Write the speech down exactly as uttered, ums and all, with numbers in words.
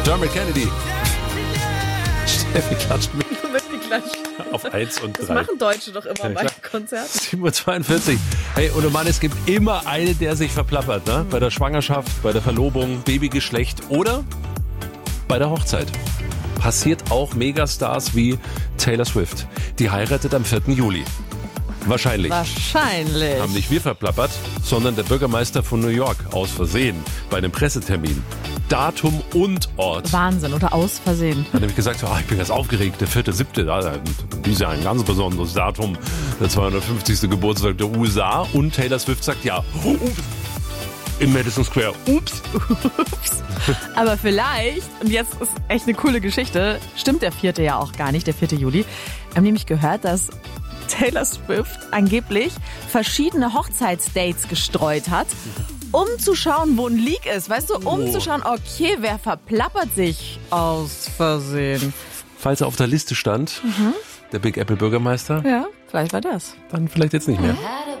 Dermot Kennedy. Steffi klatscht mit. Mitgeklatscht. Auf eins und drei. Das machen Deutsche doch immer Ja, bei klar. Konzerten. sieben Uhr zweiundvierzig. Hey, und Mann, es gibt immer eine, der sich verplappert, ne? Bei der Schwangerschaft, bei der Verlobung, Babygeschlecht oder bei der Hochzeit. Passiert auch Megastars wie Taylor Swift. Die heiratet am vierten Juli. Wahrscheinlich. Wahrscheinlich. Haben nicht wir verplappert, sondern der Bürgermeister von New York aus Versehen bei einem Pressetermin. Datum und Ort. Wahnsinn, oder aus Versehen. Hat nämlich gesagt, so, ah, ich bin ganz aufgeregt, der vierte siebte Dieses Jahr ein ganz besonderes Datum, der zweihundertfünfzigste Geburtstag der U S A. Und Taylor Swift sagt ja, ups, in Madison Square, ups. Ups. Aber vielleicht, und jetzt ist echt eine coole Geschichte, stimmt der vierte ja auch gar nicht, der vierte Juli. Wir haben nämlich gehört, dass Taylor Swift angeblich verschiedene Hochzeitsdates gestreut hat, um zu schauen, wo ein Leak ist. Weißt du, um Oh. zu schauen, okay, wer verplappert sich aus Versehen. Falls er auf der Liste stand, der Big Apple Bürgermeister, Ja, vielleicht war das. dann vielleicht jetzt nicht mehr. Had